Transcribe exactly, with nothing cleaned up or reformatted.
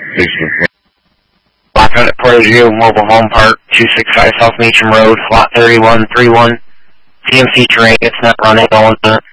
Lock on at Portage Mobile Home Park, two sixty-five South Meacham Road, lot thirty-one thirty-one. C M C terrain, it's not running, all in the